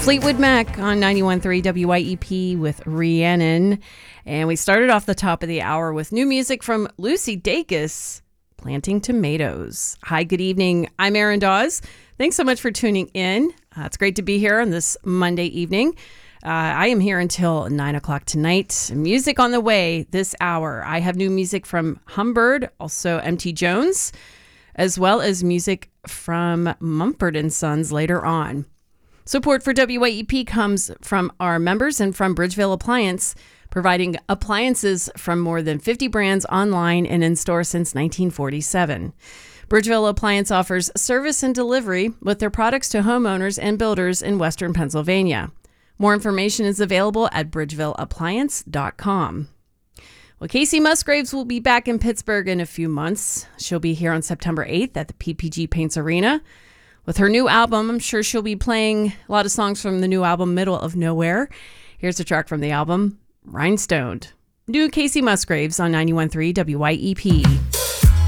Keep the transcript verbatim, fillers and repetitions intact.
Fleetwood Mac on ninety-one point three W Y E P with Rhiannon. And we started off the top of the hour with new music from Lucy Dacus, Planting Tomatoes. Hi, good evening. I'm Erin Dawes. Thanks so much for tuning in. Uh, it's great to be here on this Monday evening. Uh, I am here until nine o'clock tonight. Music on the way this hour. I have new music from Humbird, also M T Jones, as well as music from Mumford and Sons later on. Support for W Y E P comes from our members and from Bridgeville Appliance, providing appliances from more than fifty brands online and in store since nineteen forty-seven. Bridgeville Appliance offers service and delivery with their products to homeowners and builders in Western Pennsylvania. More information is available at bridgeville appliance dot com. Well, Casey Musgraves will be back in Pittsburgh in a few months. She'll be here on September eighth at the P P G Paints Arena. With her new album, I'm sure she'll be playing a lot of songs from the new album, Middle of Nowhere. Here's a track from the album, Rhinestoned. New Casey Musgraves on ninety-one point three W Y E P.